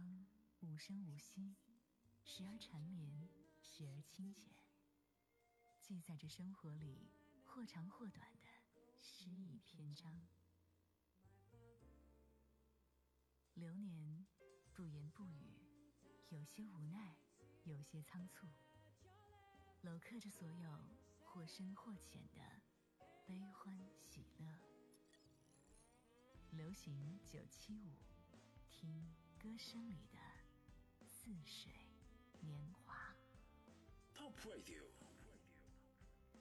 光无声无息，时而缠绵，时而清浅，记载着生活里或长或短的诗意篇章。流年不言不语，有些无奈，有些仓促，镂刻着所有或深或浅的悲欢喜乐。流行975，听歌声里的似水年华。 Top Radio